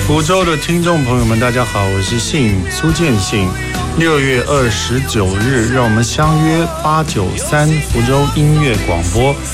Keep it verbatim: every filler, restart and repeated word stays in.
福州的听众朋友们，大家好，我是信苏建信。六月二十九日，让我们相约八九三福州音乐广播。